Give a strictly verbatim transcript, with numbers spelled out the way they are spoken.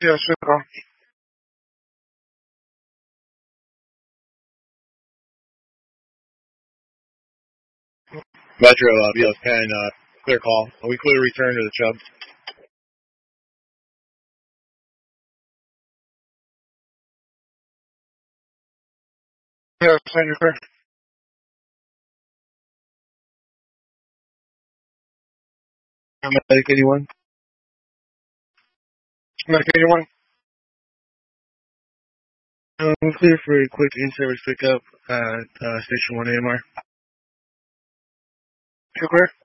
Yeah, sure. Metro, uh, B L ten, uh, clear call. We clear return to the Chubb. Yeah, send your Medic, anyone? Like anyone? Um, we're clear for a quick in-service pickup at uh, Station one A M R. You clear?